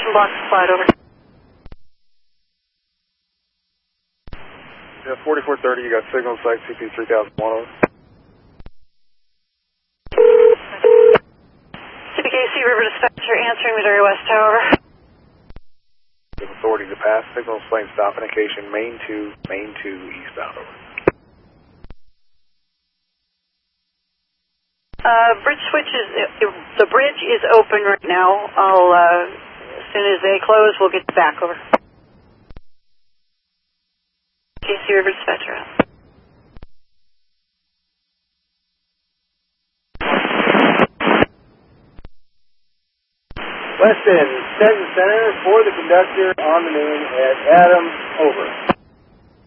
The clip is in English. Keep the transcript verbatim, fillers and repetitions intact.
Ocean block slide over. Yeah, forty-four thirty, you got signal site C P three thousand one over. C B K C River Dispatcher answering Missouri West Tower. Authority to pass, signal plane stop indication, main two, main two, eastbound over. Uh, bridge switch is, the bridge is open right now. I'll, uh, as soon as they close, we'll get back over. K C River Dispatcher out. Weston, Stenton Center for the conductor on the main at Adam, over.